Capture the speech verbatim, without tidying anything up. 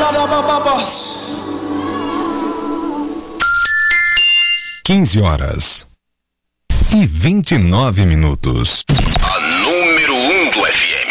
quinze horas e vinte e nove minutos. A número um do F M.